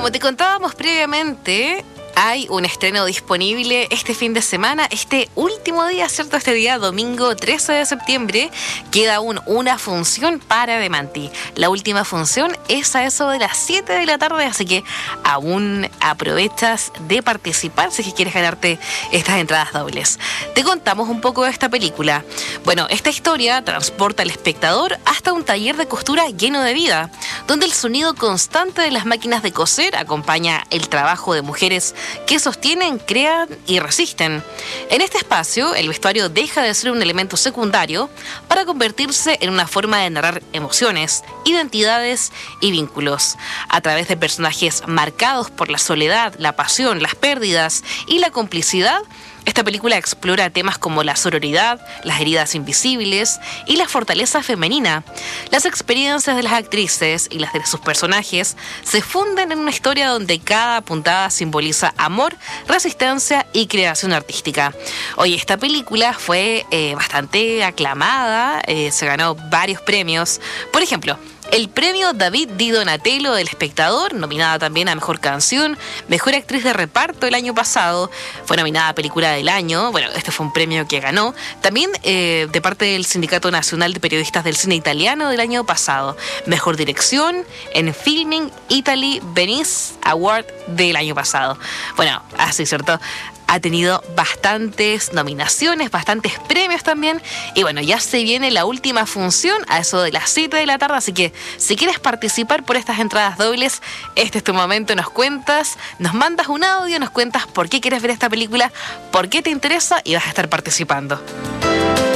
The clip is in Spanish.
Como te contábamos previamente, hay un estreno disponible este fin de semana, este último día, ¿cierto? Este día, domingo 13 de septiembre, queda aún una función para Demanti. La última función es a eso de las 7 de la tarde, así que aún aprovechas de participar si quieres ganarte estas entradas dobles. Te contamos un poco de esta película. Bueno, esta historia transporta al espectador hasta un taller de costura lleno de vida, donde el sonido constante de las máquinas de coser acompaña el trabajo de mujeres que sostienen, crean y resisten. En este espacio, el vestuario deja de ser un elemento secundario para convertirse en una forma de narrar emociones, identidades y vínculos. A través de personajes marcados por la soledad, la pasión, las pérdidas y la complicidad, esta película explora temas como la sororidad, las heridas invisibles y la fortaleza femenina. Las experiencias de las actrices y las de sus personajes se funden en una historia donde cada puntada simboliza amor, resistencia y creación artística. Oye, esta película fue bastante aclamada, se ganó varios premios. Por ejemplo, el premio David Di Donatello del Espectador, nominada también a Mejor Canción, Mejor Actriz de Reparto el año pasado, fue nominada a Película del Año, bueno, este fue un premio que ganó, también de parte del Sindicato Nacional de Periodistas del Cine Italiano del año pasado, Mejor Dirección en Filming Italy Venice Award del año pasado. Bueno, así, ¿cierto? Ha tenido bastantes nominaciones, bastantes premios también. Y bueno, ya se viene la última función a eso de las 7 de la tarde. Así que si quieres participar por estas entradas dobles, este es tu momento. Nos cuentas, nos mandas un audio, nos cuentas por qué quieres ver esta película, por qué te interesa y vas a estar participando.